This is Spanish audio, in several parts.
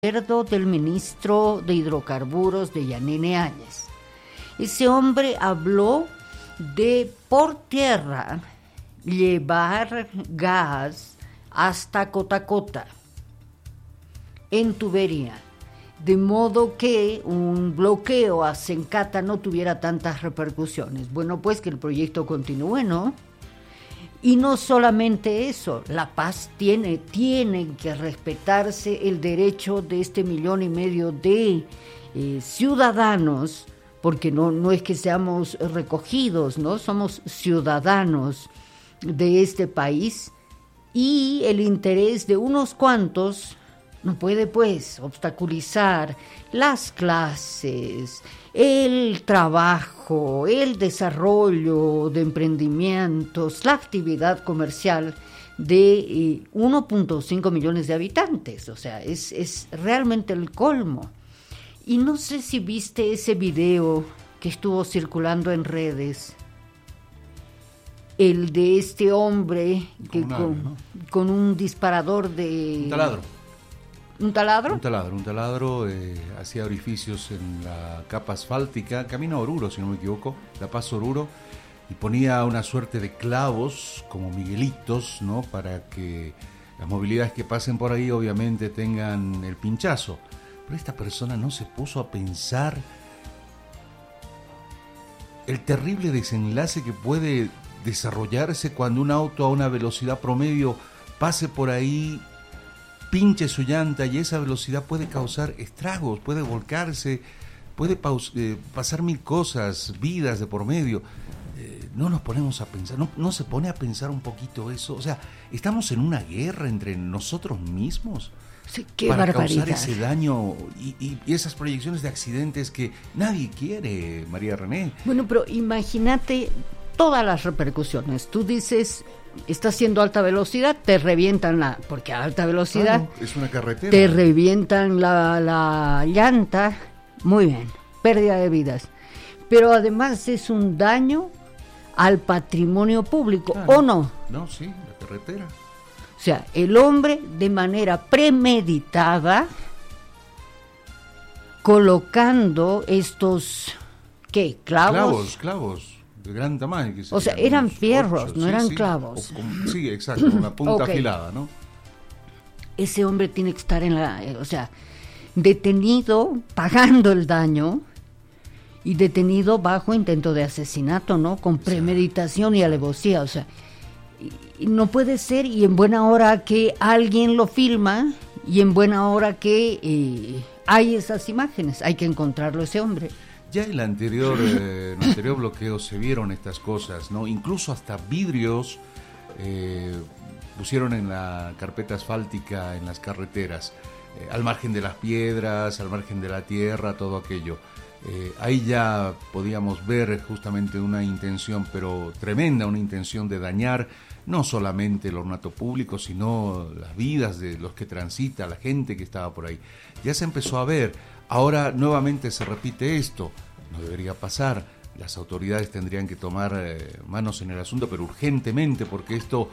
del ministro de Hidrocarburos de Yanine Áñez. Ese hombre habló de por tierra llevar gas hasta Cotacota, en tubería, de modo que un bloqueo a Sencata no tuviera tantas repercusiones. Bueno, pues que el proyecto continúe, ¿no? Y no solamente eso, La Paz tiene que respetarse el derecho de 1,5 millones de ciudadanos, porque no es que seamos recogidos, ¿no? Somos ciudadanos de este país, y el interés de unos cuantos no puede, pues, obstaculizar las clases, el trabajo, el desarrollo de emprendimientos, la actividad comercial de 1.5 millones de habitantes. O sea, es realmente el colmo. Y no sé si viste ese video que estuvo circulando en redes, el de este hombre que con un disparador de... Un taladro. ¿Un taladro? Un taladro, hacía orificios en la capa asfáltica, camino a Oruro, si no me equivoco, La Paz Oruro, y ponía una suerte de clavos, como miguelitos, ¿no? Para que las movilidades que pasen por ahí, obviamente, tengan el pinchazo. Pero esta persona no se puso a pensar el terrible desenlace que puede desarrollarse cuando un auto a una velocidad promedio pase por ahí, pinche su llanta, y esa velocidad puede causar estragos, puede volcarse, puede pasar mil cosas, vidas de por medio. No nos ponemos a pensar, no se pone a pensar un poquito eso. O sea, estamos en una guerra entre nosotros mismos. Sí, qué para barbaridad. Causar ese daño y esas proyecciones de accidentes que nadie quiere, María René. Bueno, pero imagínate todas las repercusiones. Tú dices, está haciendo alta velocidad, te revientan porque a alta velocidad, claro, es una carretera, te revientan la llanta. Muy bien, pérdida de vidas, pero además es un daño al patrimonio público, claro. ¿O no? No, sí, la carretera. O sea, el hombre de manera premeditada colocando estos, ¿qué? Clavos de gran tamaño. O sea, eran fierros, no eran clavos. Sí, exacto, con la punta afilada, ¿no? Ese hombre tiene que estar detenido, pagando el daño, y detenido bajo intento de asesinato, ¿no? Con premeditación y alevosía, o sea, y no puede ser, y en buena hora que alguien lo filma, y en buena hora que hay esas imágenes, hay que encontrarlo ese hombre. Ya en el anterior bloqueo se vieron estas cosas, ¿no? Incluso hasta vidrios pusieron en la carpeta asfáltica en las carreteras, al margen de las piedras, al margen de la tierra, todo aquello. Ahí ya podíamos ver justamente una intención, pero tremenda, una intención de dañar no solamente el ornato público, sino las vidas de los que transita, la gente que estaba por ahí. Ya se empezó a ver. Ahora nuevamente se repite esto. No debería pasar. Las autoridades tendrían que tomar manos en el asunto, pero urgentemente, porque esto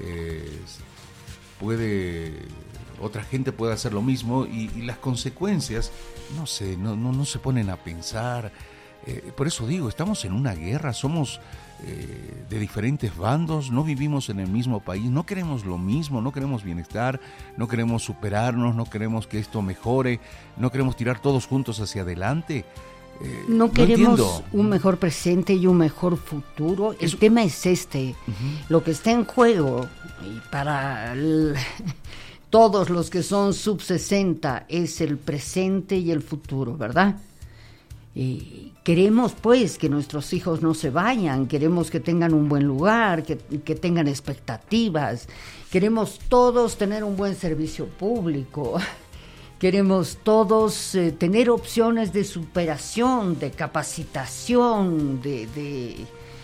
otra gente puede hacer lo mismo, y las consecuencias no se ponen a pensar. Por eso digo, estamos en una guerra, somos de diferentes bandos, no vivimos en el mismo país, no queremos lo mismo, no queremos bienestar, no queremos superarnos, no queremos que esto mejore, no queremos tirar todos juntos hacia adelante. No queremos un mejor presente y un mejor futuro. El tema es lo que está en juego, y para todos los que son sub 60 es el presente y el futuro, ¿verdad? Queremos, pues, que nuestros hijos no se vayan, queremos que tengan un buen lugar, que tengan expectativas, queremos todos tener un buen servicio público, queremos todos tener opciones de superación, de capacitación, de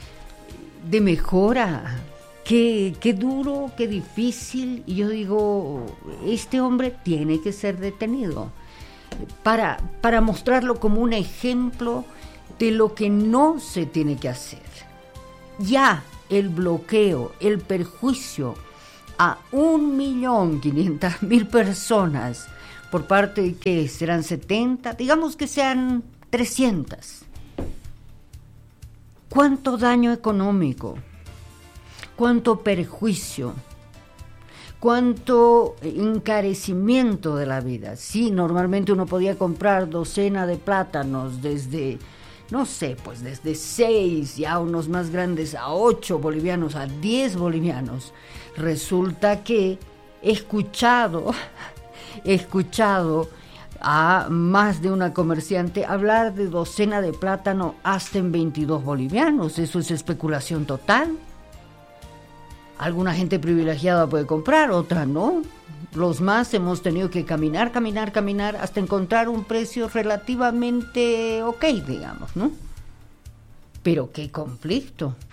mejora. Qué duro, qué difícil, y yo digo, este hombre tiene que ser detenido para mostrarlo como un ejemplo de lo que no se tiene que hacer. Ya el bloqueo, el perjuicio a 1.500.000 personas por parte de que serán 70, digamos que sean 300. ¿Cuánto daño económico? ¿Cuánto perjuicio? ¿Cuánto encarecimiento de la vida? Sí, normalmente uno podía comprar docena de plátanos desde, no sé, pues desde 6, ya unos más grandes, a 8 bolivianos, a 10 bolivianos. Resulta que he escuchado a más de una comerciante hablar de docena de plátano hasta en 22 bolivianos. Eso es especulación total. Alguna gente privilegiada puede comprar, otra no. Los más hemos tenido que caminar hasta encontrar un precio relativamente ok, digamos, ¿no? Pero qué conflicto.